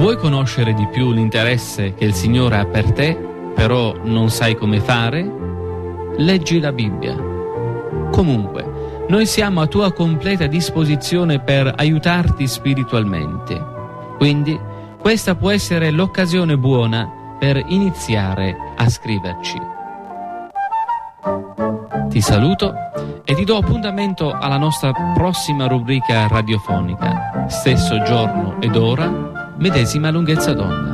Vuoi conoscere di più l'interesse che il Signore ha per te, però non sai come fare? Leggi la Bibbia. Comunque, noi siamo a tua completa disposizione per aiutarti spiritualmente. Quindi, questa può essere l'occasione buona per iniziare a scriverci. Ti saluto e ti do appuntamento alla nostra prossima rubrica radiofonica. Stesso giorno ed ora, medesima lunghezza d'onda.